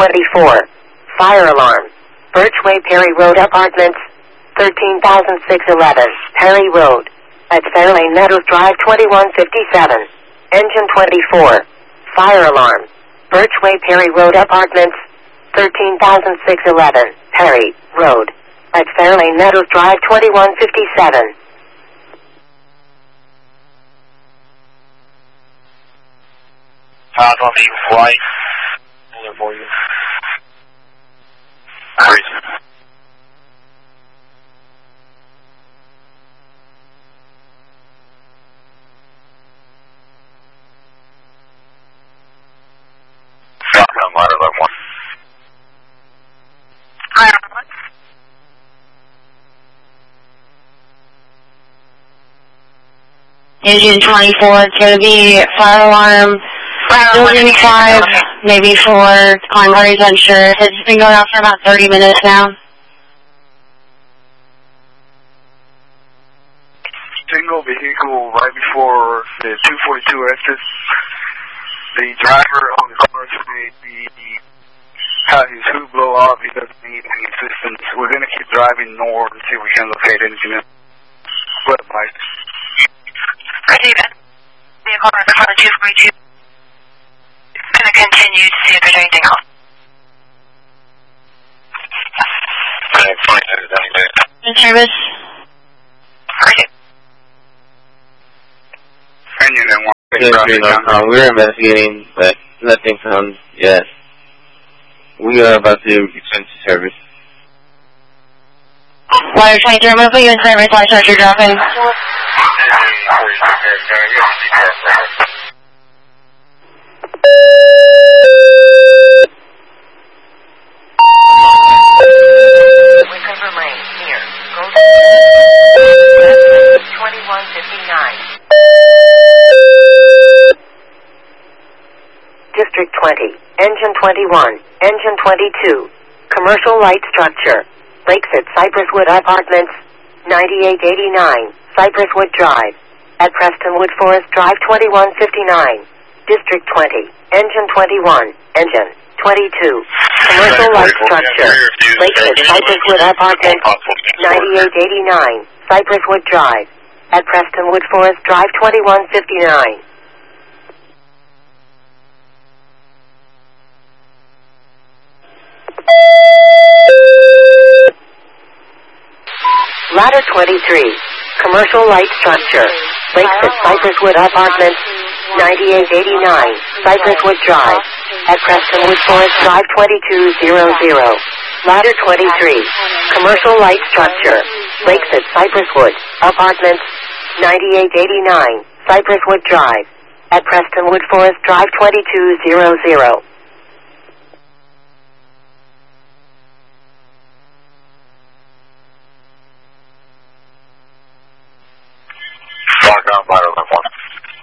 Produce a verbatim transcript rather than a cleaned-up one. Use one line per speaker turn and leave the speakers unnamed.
twenty-four. Fire alarm. Birchway Perry Road Apartments. thirteen thousand six hundred eleven. Perry Road. At Fairlane Meadows Drive twenty-one fifty-seven. Engine twenty-four. Fire alarm. Birchway Perry Road Apartments. thirteen thousand six hundred eleven. Perry Road. At Fairlane Meadows Drive twenty-one fifty-seven.
Pass on the flight. Hold for you. Crazy. Shotgun ladder level one.
Hi,
Engine twenty-four, it's going to be fire alarm, building five, maybe four, climb party's unsure. It's been going on for about thirty minutes now.
Single vehicle right before the two forty-two exit. The driver on the car may be had his hood blow off. He doesn't need any assistance. We're going to keep driving north and see if we can locate anything else. Red light.
David. Vehicle on the car two forty-two. It's going to continue to see if there's anything else.
In service.
Great.
Engine and one.
Uh, we're investigating, but nothing found yet. We are about to return to service.
Water twenty-three, I'm going to put you in service. I'll start your dropping.
Wicker Lane, near. Go twenty-one fifty-nine. District twenty. Engine twenty-one. Engine twenty-two. Commercial light structure. Lakeside Cypresswood Apartments. ninety-eight eighty-nine. Cypresswood Drive. At Prestonwood Forest Drive twenty-one fifty-nine. District twenty. Engine twenty-one. Engine twenty-two. Commercial light structure. Lakeside Cypresswood Apartments. ninety-eight eighty-nine. Cypresswood Drive. At Prestonwood Forest Drive twenty-one fifty-nine. Ladder twenty-three. Commercial light structure. Lakeside Cypresswood Apartments. ninety-eight eighty-nine. Cypresswood Drive. At Prestonwood Forest Drive twenty-two hundred. Ladder twenty-three. Commercial light structure. Lakeside Cypresswood Apartments. ninety-eight eighty-nine. Cypresswood Drive. At Prestonwood Forest Drive twenty-two hundred.